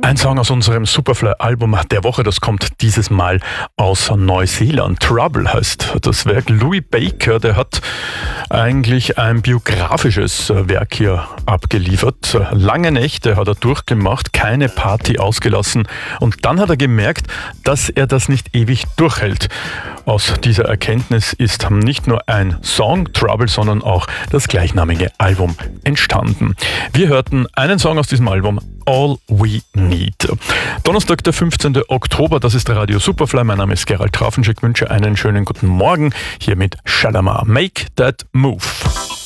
Ein Song aus unserem Superfly-Album der Woche, das kommt dieses Mal aus Neuseeland. Trouble heißt das Werk. Louis Baker, der hat eigentlich ein biografisches Werk hier abgeliefert. Lange Nächte hat er durchgemacht, keine Party ausgelassen und dann hat er gemerkt, dass er das nicht ewig durchhält. Aus dieser Erkenntnis ist nicht nur ein Song Trouble, sondern auch das gleichnamige Album entstanden. Wir hörten einen Song aus diesem Album, All We Need. Donnerstag, der 15. Oktober, das ist Radio Superfly. Mein Name ist Gerald Trafenschek, wünsche einen schönen guten Morgen hier mit Shalamar. Make that move.